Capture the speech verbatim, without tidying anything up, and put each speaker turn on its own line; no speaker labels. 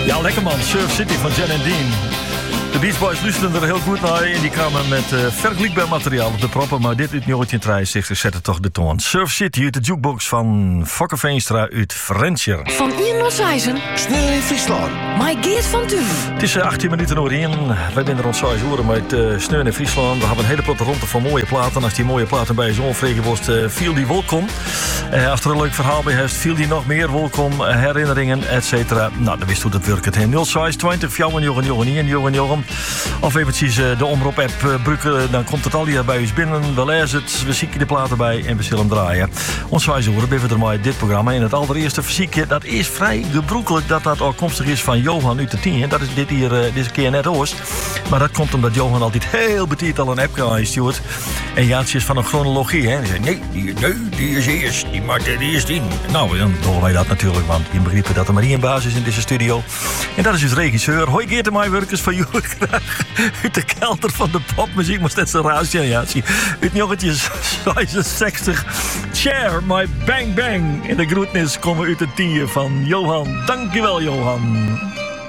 Ja, lekker man. Surf City van Jen en Dean. De Beach Boys luisterden er heel goed naar en die kwamen met uh, vergelijkbaar materiaal op de proppen. Maar dit uit negentien drieënzestig zette toch de toon. Surf City uit de jukebox van Fokke Veenstra uit Frenscher.
Van Ierno-Seizen.
Snel in Friesland.
My Geert van Tuin.
Het is uh, achttien minuten over één. Wij zijn er rond zes uur met uh, Sneun in Friesland. We hebben een hele platte ronde van mooie platen. Als die mooie platen bij je zo'n vregen was, uh, viel die welkom. Uh, als er een leuk verhaal bij heeft, viel die nog meer welkom. Uh, herinneringen, et cetera. Nou, dan wist hoe dat werkt. nul zes twintig vijfenjochen jochen jochen jochen. Of eventjes uh, de omroep-app uh, gebruiken. Dan komt het al hier bij ons binnen. We lezen het, we zieken de platen bij en we zullen hem draaien. Ons zes uur ben we er maar dit programma. En het allereerste verziekje, dat is vrij gebroekelijk dat dat afkomstig is van Johan uit de tien. Dat is dit hier uh, deze keer net oost. Maar dat komt omdat Johan altijd heel betiert al een app gestuurd. En Jaantje is van een chronologie. Hè. Die zei, nee, die, nee, die is eerst. Die maakt er eerst in. Nou, dan horen wij dat natuurlijk. Want die begrijpen dat er maar één baas is in deze studio. En dat is dus regisseur. Hoi Geert en mij werkers van jullie graag. Uit de kelder van de popmuziek. Maar dat is een raar generatie. Uit negentien zesenzestig. Share my bang bang. En de groetnis komen uit de tien van Johan. Dankjewel Johan.